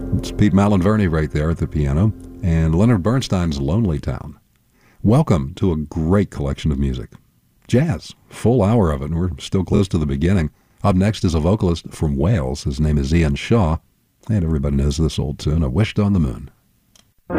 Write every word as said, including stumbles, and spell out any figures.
It's Pete Malinverni right there at the piano, and Leonard Bernstein's Lonely Town. Welcome to a great collection of music. Jazz, full hour of it, and we're still close to the beginning. Up next is a vocalist from Wales. His name is Ian Shaw, and everybody knows this old tune, I Wished on the Moon.